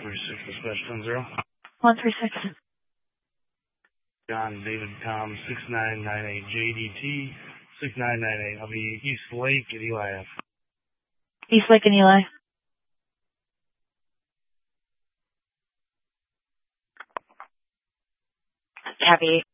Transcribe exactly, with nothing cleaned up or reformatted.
three six, dispatch ten zero. one three six. John David Tom six nine nine eight, J D T six nine nine eight. I'll be East Lake at Eli F. East Lake and Eli. Copy.